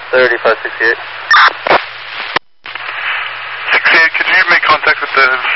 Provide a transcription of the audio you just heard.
3568. 68, could you make contact with the